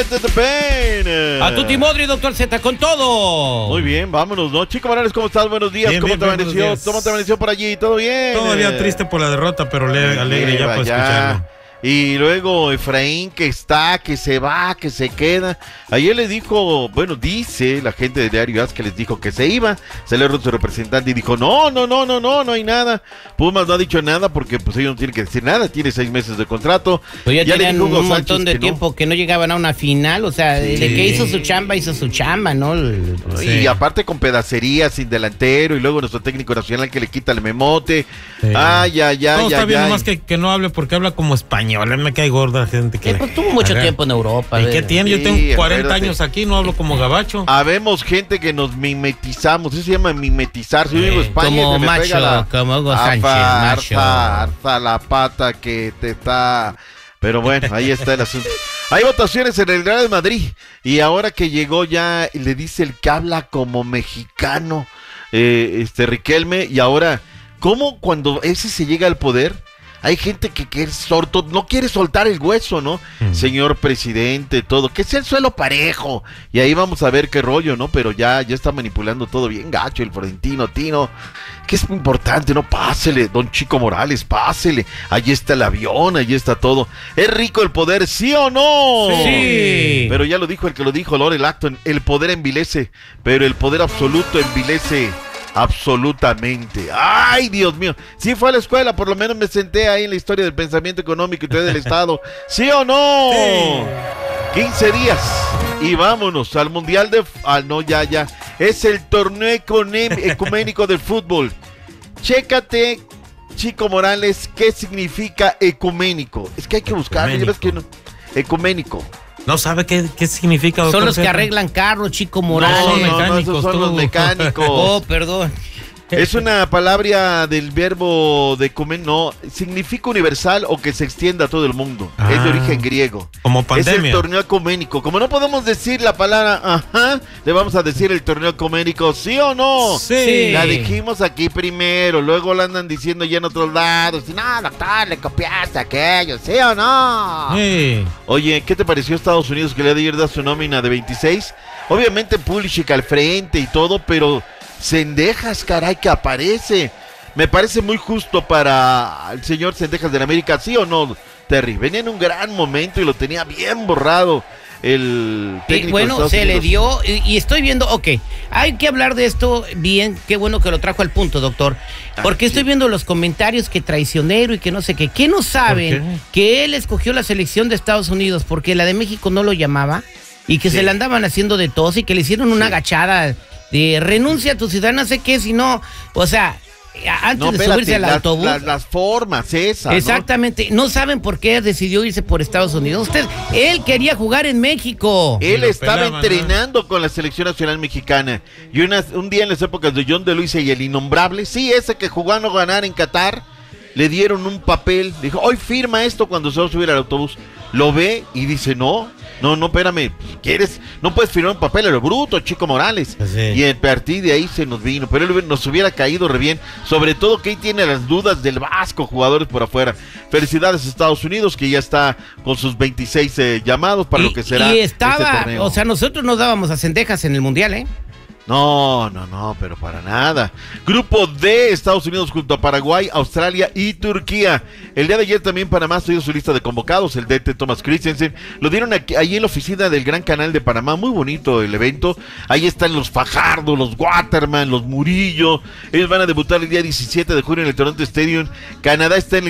de The Pain. A tutti modri, doctor Z, con todo. Muy bien, vámonos, ¿no? Chico Morales, ¿cómo estás? Buenos días. Bien, ¿Cómo bien, te amaneció? ¿Cómo te amaneció por allí? ¿Todo bien? Todavía triste por la derrota, pero alegre ya por escucharlo. Y luego Efraín, que está, que se va, que se queda. Ayer le dijo, bueno, dice la gente de Diario AS que les dijo que se iba. Salió su representante y dijo, no hay nada. Pumas no ha dicho nada porque pues ellos no tienen que decir nada. Tiene 6 meses de contrato. Pues ya tenían le dijo un montón de tiempo que no llegaban a una final. O sea, de que hizo su chamba, ¿no? Sí. Y aparte con pedacería, sin delantero. Y luego nuestro técnico nacional que le quita el memote. Sí. Todo está bien, nomás que no hable porque habla como español. Me cae gorda la gente que pues tuvo mucho tiempo en Europa. ¿Y qué tiene? Yo tengo 40 años aquí, no hablo como gabacho. Habemos gente que nos mimetizamos. Eso se llama mimetizar. Si yo digo España, como macho, como Hugo Sánchez, macho. Harta la pata que te está... Pero bueno, ahí está el asunto. Hay votaciones en el Real Madrid. Y ahora que llegó ya, le dice el que habla como mexicano, Riquelme. Y ahora, ¿cómo cuando ese se llega al poder? Hay gente que no quiere soltar el hueso, ¿no? Señor presidente, todo, que sea el suelo parejo. Y ahí vamos a ver qué rollo, ¿no? Pero ya está manipulando todo bien gacho el Florentino, Tino. Que es muy importante, ¿no? Pásele, don Chico Morales, pásele. Allí está el avión, allí está todo. ¿Es rico el poder, sí o no? Sí. Pero ya lo dijo el que lo dijo, Lorel Acton. El poder envilece, pero el poder absoluto envilece absolutamente. ¡Ay, Dios mío! Sí fue a la escuela, por lo menos me senté ahí en la historia del pensamiento económico y del Estado. ¿Sí o no? Sí. 15 días y vámonos al Mundial de... ya. Es el torneo ecuménico del fútbol. Chécate, Chico Morales, ¿qué significa ecuménico? Es que hay que buscarlo. Ecuménico. ¿No sabe qué significa, doctor? Son los que arreglan carros, Chico Morales. No, esos son los mecánicos. Oh, perdón. Es una palabra del verbo de comer, no, significa universal o que se extienda a todo el mundo. Es de origen griego. Como pandemia. Es el torneo ecuménico. Como no podemos decir la palabra le vamos a decir el torneo ecuménico, ¿sí o no? Sí. La dijimos aquí primero, luego la andan diciendo ya en otros lados. No, doctor, le copiaste aquello, ¿sí o no? Sí. Oye, ¿qué te pareció Estados Unidos que le dio dar su nómina de 26? Obviamente Pulisic al frente y todo, pero... Cendejas, caray, que aparece. Me parece muy justo para el señor Cendejas de la América, ¿sí o no, Terry? Venía en un gran momento y lo tenía bien borrado el técnico. Bueno, se le dio y estoy viendo, hay que hablar de esto bien, qué bueno que lo trajo al punto, doctor. Porque estoy viendo los comentarios que traicionero y que no sé qué. ¿Qué no saben que él escogió la selección de Estados Unidos porque la de México no lo llamaba? Y que se le andaban haciendo de tos y que le hicieron una agachada de renuncia a tu ciudad, no sé qué, sino, o sea, antes de subirse al autobús. Las formas esas. Exactamente, ¿no saben por qué decidió irse por Estados Unidos? Él quería jugar en México. Él estaba entrenando con la selección nacional mexicana. Y un día en las épocas de John de Luisa y el innombrable, ese que jugó a no ganar en Qatar, le dieron un papel, dijo, hoy firma esto cuando se va a subir al autobús. Lo ve y dice, no, espérame, no puedes firmar un papel a lo bruto, Chico Morales. Sí. Y a partir de ahí se nos vino, pero él nos hubiera caído re bien, sobre todo que ahí tiene las dudas del Vasco, jugadores por afuera. Felicidades a Estados Unidos, que ya está con sus 26 llamados para lo que será este torneo. O sea, nosotros nos dábamos a Cendejas en el Mundial, ¿eh? No, pero para nada. Grupo D, Estados Unidos junto a Paraguay, Australia y Turquía. El día de ayer también Panamá dio su lista de convocados, el DT Thomas Christensen. Lo dieron ahí en la oficina del Gran Canal de Panamá, muy bonito el evento. Ahí están los Fajardo, los Waterman, los Murillo. Ellos van a debutar el día 17 de junio en el Toronto Stadium. Canadá está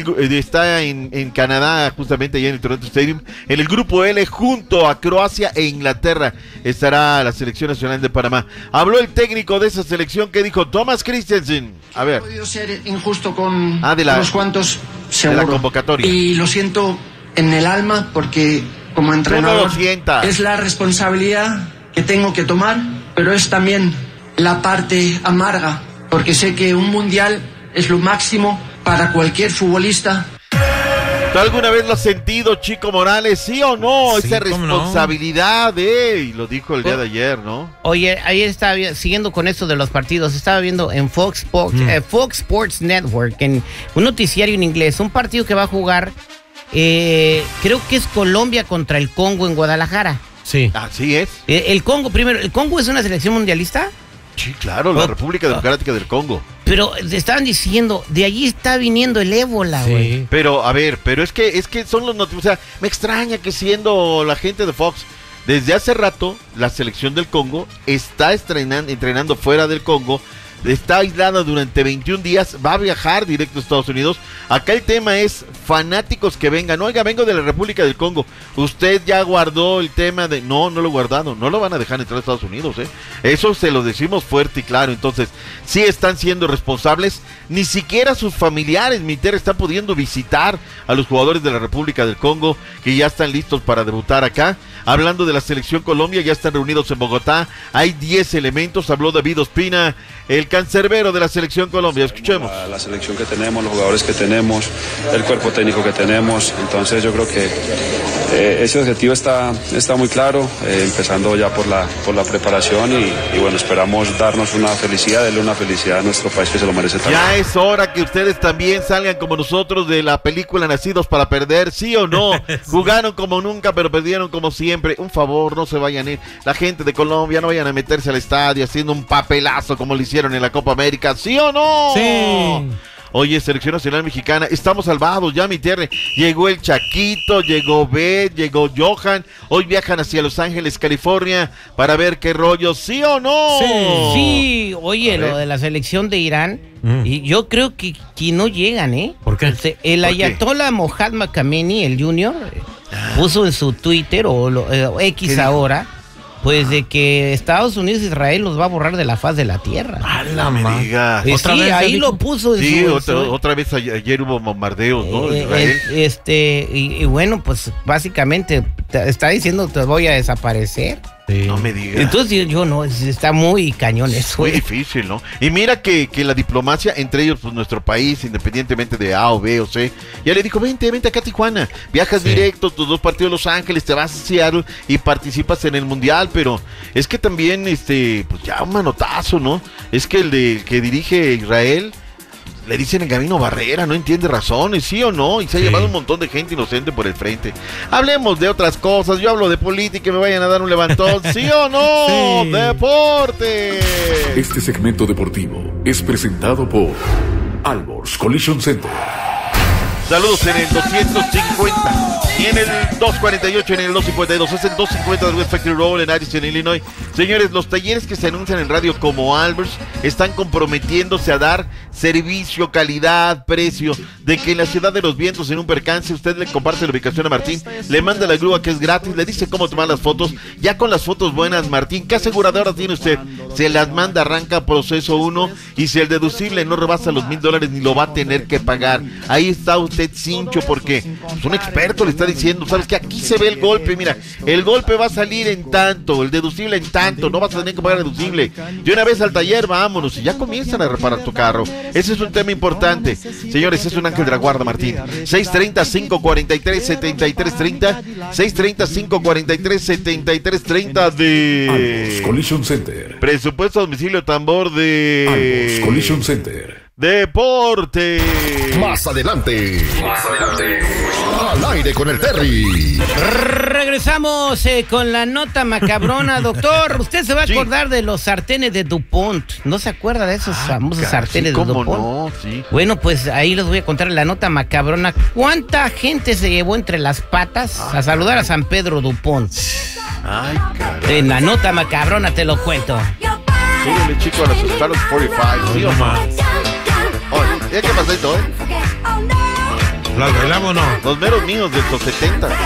en Canadá, justamente allá en el Toronto Stadium. En el grupo L, junto a Croacia e Inglaterra, estará la selección nacional de Panamá. Habló el técnico de esa selección que dijo Thomas Christensen. A ver. He podido ser injusto con unos cuantos, seguro. De la convocatoria. Y lo siento en el alma porque como entrenador es la responsabilidad que tengo que tomar, pero es también la parte amarga, porque sé que un mundial es lo máximo para cualquier futbolista. ¿Tú alguna vez lo has sentido, Chico Morales? ¿Sí o no? Sí, esa responsabilidad, y lo dijo el día de ayer, ¿no? Oye, ayer estaba siguiendo con esto de los partidos, estaba viendo en Fox Sports Network, en un noticiario en inglés, un partido que va a jugar, creo que es Colombia contra el Congo en Guadalajara. Sí. Así es. El Congo, primero, ¿el Congo es una selección mundialista? Sí, claro, la República Democrática del Congo. Pero te estaban diciendo, de allí está viniendo el ébola, güey. Sí. Pero, a ver, es que son los noticias. O sea, me extraña que siendo la gente de Fox, desde hace rato, la selección del Congo está entrenando fuera del Congo, está aislada durante 21 días, va a viajar directo a Estados Unidos. Acá el tema es fanáticos que vengan. Oiga, vengo de la República del Congo. Usted ya guardó el tema de... No lo he guardado. No lo van a dejar entrar a Estados Unidos, ¿eh? Eso se lo decimos fuerte y claro. Entonces, sí están siendo responsables. Ni siquiera sus familiares, Miter, están pudiendo visitar a los jugadores de la República del Congo, que ya están listos para debutar acá. Hablando de la selección Colombia, ya están reunidos en Bogotá. Hay 10 elementos. Habló David Ospina, el cancerbero de la selección Colombia. Escuchemos. La selección que tenemos, los jugadores que tenemos, el cuerpo técnico que tenemos. Entonces yo creo que ese objetivo está muy claro, empezando ya por la preparación y bueno, esperamos darnos una felicidad, darle una felicidad a nuestro país que se lo merece también. Ya es hora que ustedes también salgan como nosotros de la película Nacidos para Perder, ¿sí o no? Sí. Jugaron como nunca, pero perdieron como siempre. Un favor, no se vayan a ir. La gente de Colombia no vayan a meterse al estadio haciendo un papelazo como lo hicieron en la Copa América, ¿sí o no? Sí. Oye, Selección Nacional Mexicana, estamos salvados ya, mi tierra. Llegó el Chaquito, llegó Bet, llegó Johan. Hoy viajan hacia Los Ángeles, California, para ver qué rollo, ¿sí o no? Sí, oye, lo de la selección de Irán, y yo creo que no llegan, ¿eh? ¿Por qué? El ayatollah Mohammad Khamenei, el Junior, puso en su Twitter, o X ahora, pues de que Estados Unidos e Israel los va a borrar de la faz de la tierra. ¡A la madre! ¿Otra vez ahí lo puso. Sí, otra vez ayer hubo bombardeos, ¿no? Y bueno, pues básicamente está diciendo te voy a desaparecer. Sí. No me digas. Entonces yo no, está muy cañón eso. Muy difícil, ¿no? Y mira que la diplomacia, entre ellos, pues nuestro país, independientemente de A o B o C, ya le dijo, vente acá a Tijuana, viajas directo, tus 2 partidos de Los Ángeles, te vas a Seattle y participas en el Mundial, pero es que también, pues ya un manotazo, ¿no? Es que el que dirige Israel, le dicen en Gabino Barrera, no entiende razones, ¿sí o no? Y se ha llevado un montón de gente inocente por el frente. Hablemos de otras cosas, yo hablo de política y me vayan a dar un levantón, ¿sí o no? Sí. ¡Deporte! Este segmento deportivo es presentado por Alborz Collision Center. Saludos en el 250 y en el 248, en el 252. Es el 250 del West Factory Road en Addison, Illinois. Señores, los talleres que se anuncian en radio como Alborz están comprometiéndose a dar servicio, calidad, precio. De que en la Ciudad de los Vientos, en un percance, usted le comparte la ubicación a Martín, le manda la grúa que es gratis, le dice cómo tomar las fotos. Ya con las fotos buenas, Martín, ¿qué aseguradora tiene usted? Se las manda, arranca proceso 1 y si el deducible no rebasa los $1,000 ni lo va a tener que pagar. Ahí está usted cincho porque pues, un experto le está diciendo, sabes que aquí se ve el golpe, mira, el golpe va a salir en tanto, el deducible en tanto, no vas a tener que pagar el deducible. De una vez al taller, vámonos, y ya comienzan a reparar tu carro. Ese es un tema importante. Señores, es un ángel de la guarda, Martín. 630-543-7330, 630-543-7330 de Alborz Collision Center. Presupuesto a domicilio tambor de Alborz Collision Center. Deporte. Más adelante. Al aire con el Terry. Regresamos con la nota macabrona, doctor. Usted se va a acordar de los sartenes de DuPont. ¿No se acuerda de esos famosos sartenes de DuPont? No, sí. Bueno, pues ahí les voy a contar la nota macabrona. ¿Cuánta gente se llevó entre las patas a saludar a San Pedro DuPont? Ay, caray. En la nota macabrona te lo cuento. Súbele, chico, a los 45, ¿sí o no? Oye, ¿qué pasó esto, ¿Lo arreglamos o no? Los meros míos de los 70.